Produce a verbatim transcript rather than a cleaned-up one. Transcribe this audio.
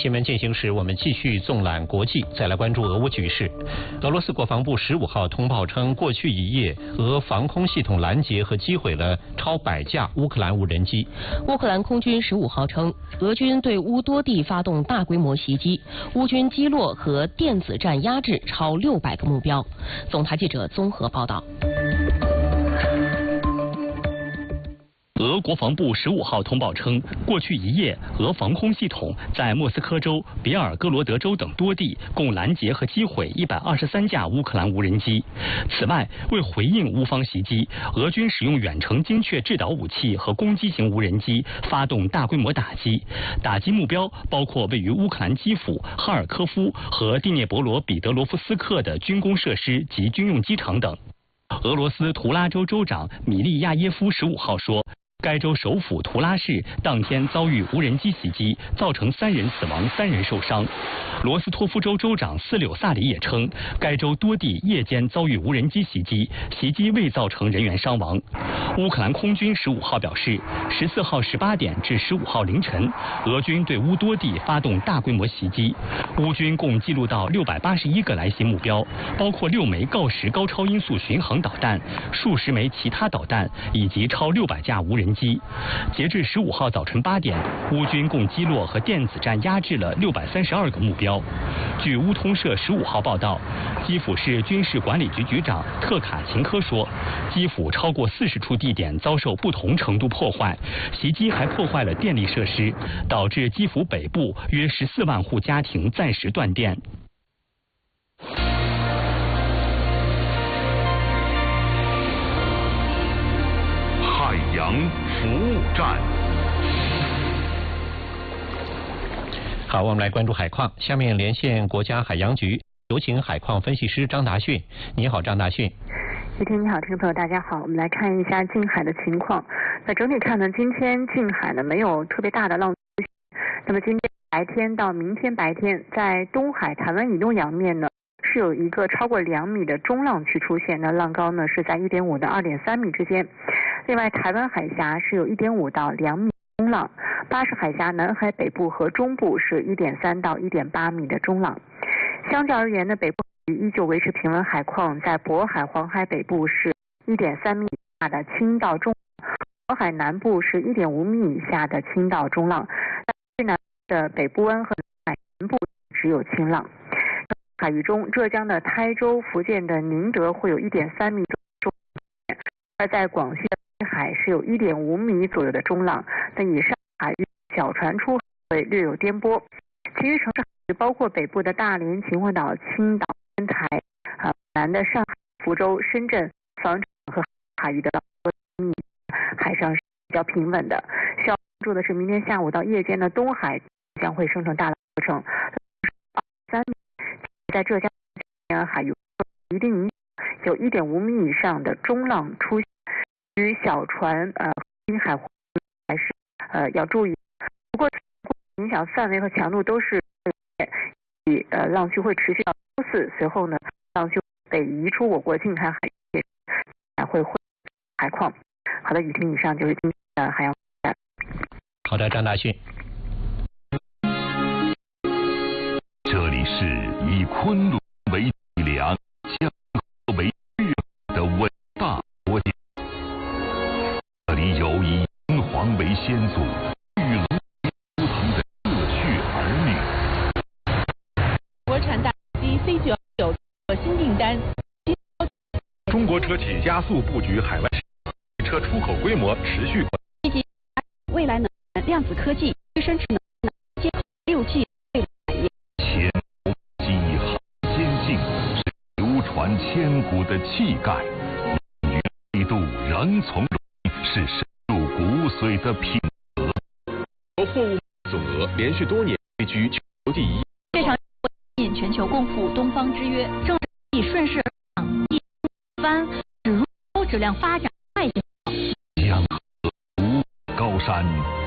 新闻进行时，我们继续纵览国际，再来关注俄乌局势。俄罗斯国防部十五号通报称，过去一夜，俄防空系统拦截和击毁了超百架乌克兰无人机。 乌克兰空军十五号称，俄军对乌多地发动大规模袭击，乌军击落和电子战压制超六百个目标。总台记者综合报道。 俄国防部十五号通报称，过去一夜，俄防空系统在莫斯科州、别尔哥罗德州等多地共拦截和击毁一百二十三架乌克兰无人机。此外，为回应乌方袭击，俄军使用远程精确制导武器和攻击型无人机发动大规模打击，打击目标包括位于乌克兰基辅、哈尔科夫和第聂伯罗彼得罗夫斯克的军工设施及军用机场等。俄罗斯图拉州州长米利亚耶夫十五号说，该州首府图拉市当天遭遇无人机袭击，造成三人死亡、三人受伤。罗斯托夫州州长斯柳萨里也称，该州多地夜间遭遇无人机袭击，袭击未造成人员伤亡。乌克兰空军十五号表示，十四号十八点至十五号凌晨，俄军对乌多地发动大规模袭击，乌军共记录到六百八十一个来袭目标，包括六枚锆石高超音速巡航导弹、数十枚其他导弹以及超六百架无人机。截至十五号早晨八点，乌军共击落和电子战压制了六百三十二个目标。据乌通社十五号报道，基辅市军事管理局局长特卡琴科说，基辅超过四十处地点遭受不同程度破坏，袭击还破坏了电力设施，导致基辅北部约十四万户家庭暂时断电。 海洋服务站。 好，我们来关注海况。下面连线国家海洋局，有请海况分析师张达迅。你好，张达迅。 徐婷，你好，听众朋友，大家好。我们来看一下近海的情况。那整体看呢，今天近海呢没有特别大的浪出现。那么今天白天到明天白天，在东海、台湾以东洋面呢，是有一个超过两米的中浪区出现，那浪高呢是在一点五到二点三米之间。另外，台湾海峡是有一点五到两米中浪，巴士海峡南海北部和中部是一点三到一点八米的中浪。相较而言呢，北部依旧维持平稳海况，在渤海、黄海北部是一点三米以下的轻到中，黄海南部是一点五米以下的轻到中浪，最南的北部湾和南海南部只有轻浪。海域中，浙江的台州、福建的宁德会有一点三米中，而在广西的北海是有一点五米左右的中浪。那以上海域小船出海会略有颠簸。其余城市海域包括北部的大连、秦淮岛、青岛、烟台，啊，南的上海、福州、深圳、房产和海域的浪海上是比较平稳的。需要关注的是，明天下午到夜间的东海将会生成大浪过程，三米。在浙江沿岸海域一定影响，有一点五米以上的中浪出现。与小船呃滨海还是呃要注意。不过影响范围和强度都是以呃浪区会持续到周四，随后呢浪区被移出我国近海海域，还会会海况。好的，雨婷，以上就是今天的海洋。 好的，张大迅。 这里是以昆仑为脊梁、江河为血的伟大国家。这里有以炎黄为先祖、玉龙图腾的热血儿女。 国产大机 C 九九新订单。 中国车企加速布局海外市场，车出口规模持续扩大。 未来能源、量子科技、自身智能、接口、六 G 产业。 前途记忆很坚信，是流传千古的气概。力度仍从容，是深入骨髓的品德。 货物总额连续多年位居全球第一。 这场引全球共赴东方之约，正以顺势而上，一帆指入高质量发展迈向。 江河无高山。